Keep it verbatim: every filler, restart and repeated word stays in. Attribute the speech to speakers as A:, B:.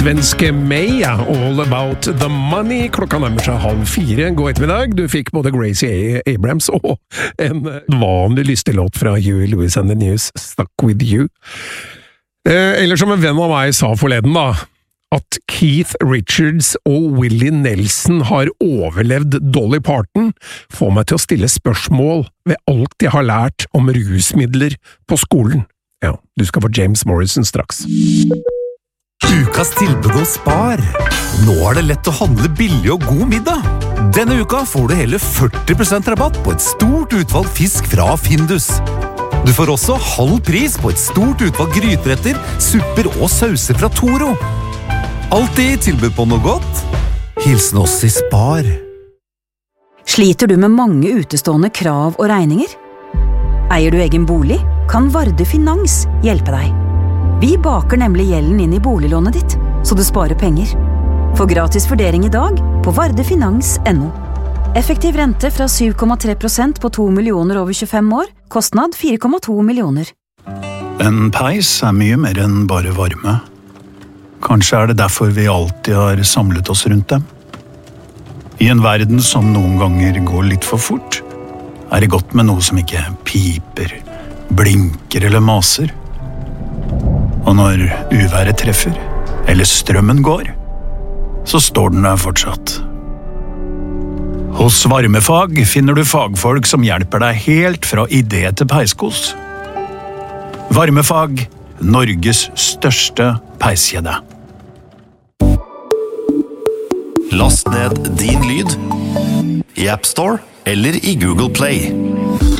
A: svenske May, All About the Money. Klokka nærmer seg halv fire. God ettermiddag. Du fikk både Gracie Abrams og en vanlig lystig låt fra Huey Lewis and the News, Stuck With You. Eh, eller som en venn av meg sa forleden da, at Keith Richards og Willie Nelson har overlevd Dolly Parton, får meg til å stille spørsmål ved alt jeg har lært om rusmidler på skolen. Ja, du skal få James Morrison straks.
B: Ukas tilbud hos Spar. Nå er det lett å handle billig og god middag. Denne uka får du hele førti prosent rabatt på et stort utvalg fisk fra Findus. Du får også halv pris på et stort utvalg gryteretter, supper og sauser fra Toro. Alltid tilbud på noe godt. Hilsen oss i Spar.
C: Sliter du med mange utestående krav og regninger? Eier du egen bolig? Kan Varde Finans hjelpe deg? Vi baker nemlig gjelden inn i boliglånet ditt, så du sparer penger. Få gratis vurdering i dag på vardefinans punktum no. Effektiv rente fra syv komma tre prosent på to millioner over tjuefem år, kostnad fire komma to millioner.
D: En peis er mye mer enn bare varme. Kanskje er det derfor vi alltid har samlet oss rundt dem. I en verden som noen ganger går litt for fort, er det godt med noe som ikke piper, blinker eller maser. Og når uværet treffer, eller strømmen går, så står den der fortsatt. Hos Varmefag finner du fagfolk som hjelper deg helt fra idé til peiskos. Varmefag, Norges største peiskjede.
E: Last ned din lyd i App Store eller i Google Play.